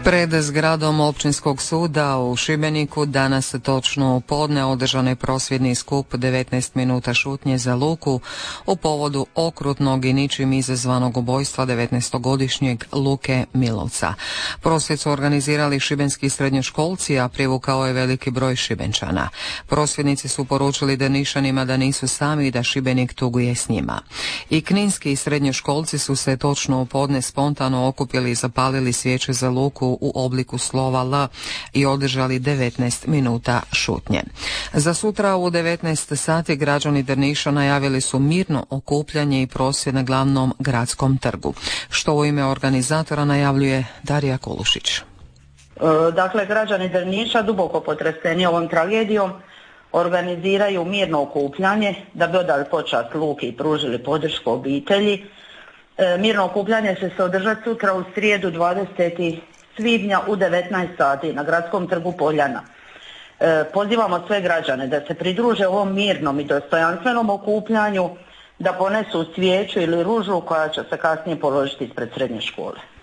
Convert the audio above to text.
Pred zgradom Općinskog suda u Šibeniku danas točno u podne održan je prosvjedni skup 19 minuta šutnje za Luku u povodu okrutnog i ničim izazvanog ubojstva 19-godišnjeg Luke Milovca. Prosvjed su organizirali šibenski srednjoškolci, a privukao je veliki broj Šibenčana. Prosvjednici su poručili Drnišanima da nisu sami i da Šibenik tuguje s njima. I kninski srednjoškolci su se točno u podne spontano okupili i zapalili svijeće za Luku u obliku slova L i održali 19 minuta šutnje. Za sutra u 19 sati građani Drniša najavili su mirno okupljanje i prosvjed na glavnom gradskom trgu, što u ime organizatora najavljuje Darija Kolušić. Dakle, građani Drniša duboko potreseni ovom tragedijom organiziraju mirno okupljanje da bi odali počast Luki i pružili podršku obitelji. Mirno okupljanje će se održati sutra u srijedu 20. svibnja u 19 sati na gradskom trgu Poljana. Pozivamo sve građane da se pridruže ovom mirnom i dostojanstvenom okupljanju, da ponesu svijeću ili ružu koja će se kasnije položiti ispred srednje škole.